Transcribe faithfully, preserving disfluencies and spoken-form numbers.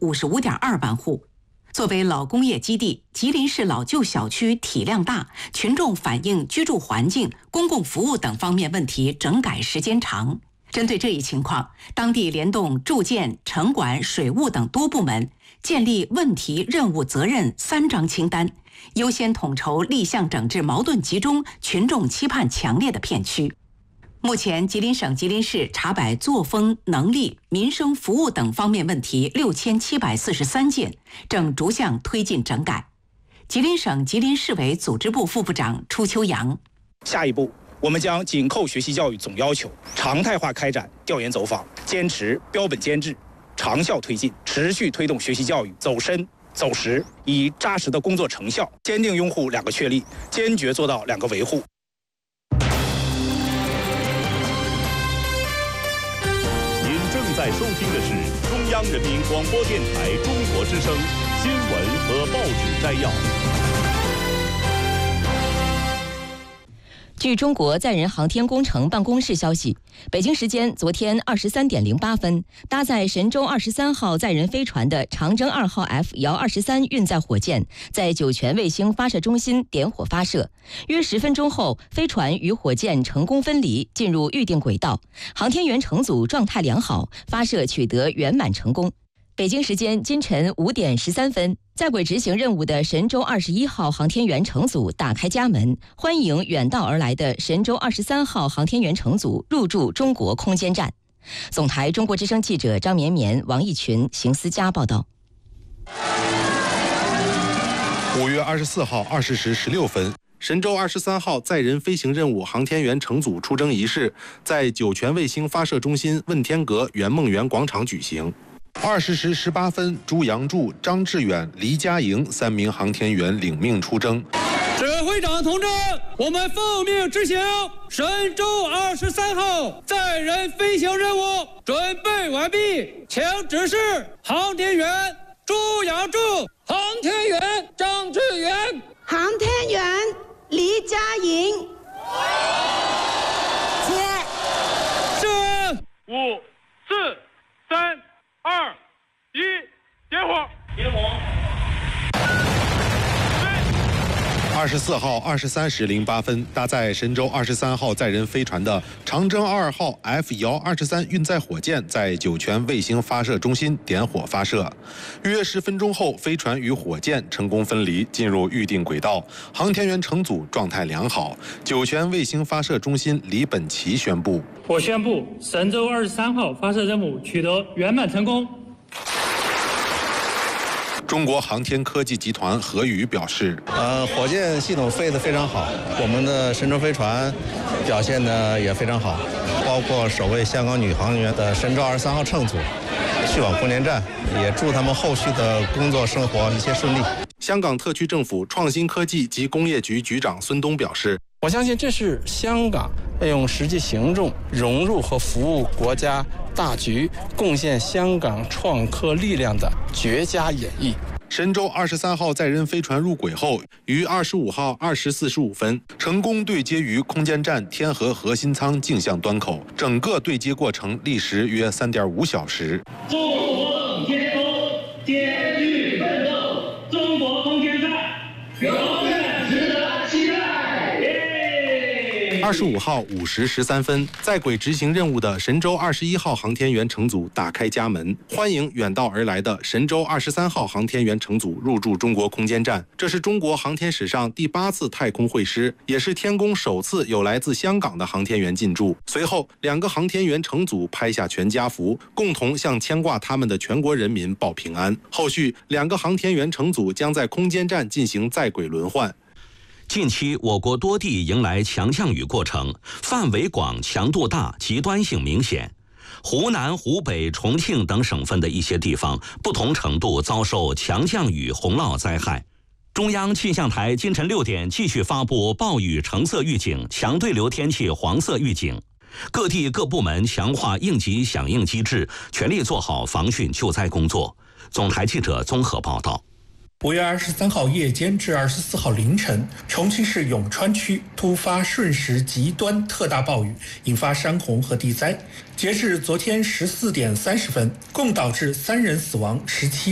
五十五点二万户。作为老工业基地，吉林市老旧小区体量大，群众反映居住环境、公共服务等方面问题整改时间长。针对这一情况，当地联动住建、城管、水务等多部门，建立问题、任务、责任三张清单，优先统筹立项整治矛盾集中、群众期盼强烈的片区。目前，吉林省吉林市查摆作风、能力、民生服务等方面问题六千七百四十三件，正逐项推进整改。吉林省吉林市委组织部副部长初秋阳： 下一步，我们将紧扣学习教育总要求，常态化开展调研走访，坚持标本兼治，长效推进，持续推动学习教育走深走实，以扎实的工作成效，坚定拥护两个确立，坚决做到两个维护。 在收听的是中央人民广播电台中国之声新闻和报纸摘要。 据中国载人航天工程办公室消息，北京时间昨天二十三点零八分，搭载神舟二十三号载人飞船的长征二号 F 遥二十三运载火箭在酒泉卫星发射中心点火发射。约十分钟后，飞船与火箭成功分离，进入预定轨道，航天员乘组状态良好，发射取得圆满成功。北京时间今晨五点十三分，在轨执行任务的神舟二十一号航天员乘组打开家门，欢迎远道而来的神舟二十三号航天员乘组入驻中国空间站。总台中国之声记者张绵绵、王义群、邢思佳报道。 五月二十四号二十时十六分，神舟二十三号载人飞行任务航天员乘组出征仪式在酒泉卫星发射中心问天阁圆梦园广场举行。二十时十八分，朱杨柱、张志远、黎佳莹三名航天员领命出征。 指挥长同志，我们奉命执行神舟二十三号载人飞行任务准备完毕，请指示航天员朱杨柱、航天员张志远、 航天员黎佳莹。 接。是。五、四、三。二一，点火！点火！ 二十四号二十三时零八分，搭载神舟二十三号载人飞船的长征二号 F 遥二十三运载火箭在酒泉卫星发射中心点火发射。约十分钟后，飞船与火箭成功分离，进入预定轨道，航天员乘组状态良好。酒泉卫星发射中心李本奇宣布： 我宣布神舟二十三号发射任务取得圆满成功。 中国航天科技集团何宇表示： 呃，火箭系统飞得非常好，我们的神舟飞船表现得也非常好，包括首位香港女航员的神舟二十三号乘组去往空间站，也祝他们后续的工作生活一切顺利。 香港特区政府创新科技及工业局局长孙东表示： 我相信这是香港要用实际行动融入和服务国家大局，贡献香港创科力量的绝佳演绎。 神舟二十三号载人飞船入轨后，于二十五号二时四十五分成功对接于空间站天河核心舱镜像端口，整个对接过程历时约三点五小时。 中国天空艰巨奋斗，中国空间站永远值得期待。 二十五号五时十三分，在轨执行任务的神舟二十一号航天员乘组打开家门，欢迎远道而来的神舟二十三号航天员乘组入驻中国空间站。这是中国航天史上第八次太空会师，也是天宫首次有来自香港的航天员进驻。随后，两个航天员乘组拍下全家福，共同向牵挂他们的全国人民报平安。后续，两个航天员乘组将在空间站进行在轨轮换。 近期，我国多地迎来强降雨过程，范围广、强度大、极端性明显。湖南、湖北、重庆等省份的一些地方，不同程度遭受强降雨洪涝灾害。中央气象台今晨六点继续发布暴雨橙色预警、强对流天气黄色预警。各地各部门强化应急响应机制，全力做好防汛救灾工作。总台记者综合报道。 五月二十三号夜间至二十四号凌晨，重庆市永川区突发瞬时极端特大暴雨，引发山洪和地灾。截至昨天十四点三十分，共导致三人死亡，十七